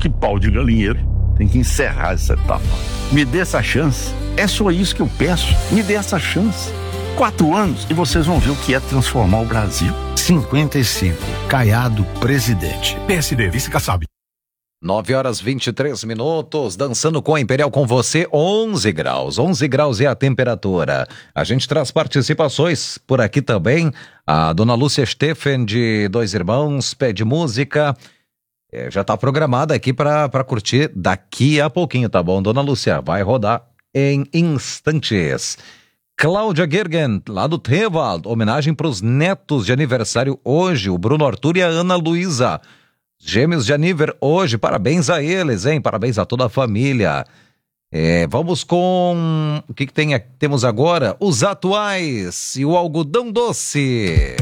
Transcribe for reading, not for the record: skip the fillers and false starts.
que pau de galinheiro. Tem que encerrar essa etapa. Me dê essa chance. É só isso que eu peço. Me dê essa chance. 4 anos e vocês vão ver o que é transformar o Brasil. 55. Caiado, presidente. PSD, vice-Kassab. 9h23, dançando com a Imperial com você, 11 graus. 11 graus é a temperatura. A gente traz participações por aqui também. A dona Lúcia Steffen, de Dois Irmãos, pede música. Já está programada aqui para curtir daqui a pouquinho, tá bom, dona Lúcia? Vai rodar em instantes. Cláudia Gergen, lá do Tewald, homenagem para os netos de aniversário hoje, o Bruno Arthur e a Ana Luísa. Gêmeos de aniversário hoje, parabéns a eles, hein? Parabéns a toda a família. Vamos com... O que temos agora? Os Atuais e o Algodão Doce.